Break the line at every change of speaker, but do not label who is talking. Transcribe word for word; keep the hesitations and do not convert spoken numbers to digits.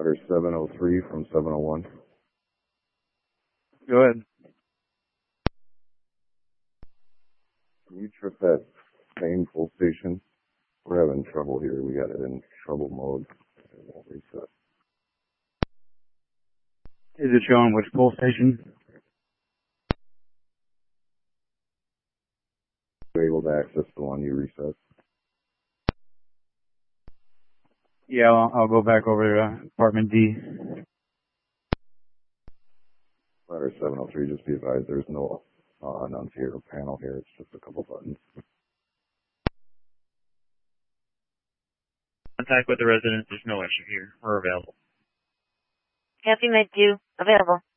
Ladder seven oh three from seven oh one.
Go ahead.
Can you trip that same full station? We're having trouble here. We got it in trouble mode. It won't reset.
Is it showing which pull station?
Are you able to access the one you reset?
Yeah, I'll, I'll go back over to uh, Department D.
Ladder seven oh three, just be advised there's no uh, annunciator panel here. It's just a couple buttons.
Contact with the residents. There's no issue here. We're available.
Copy, Med two. Available.